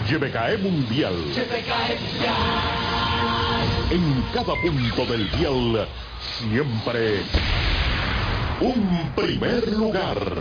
YBKE Mundial. En cada punto del dial, siempre un primer lugar.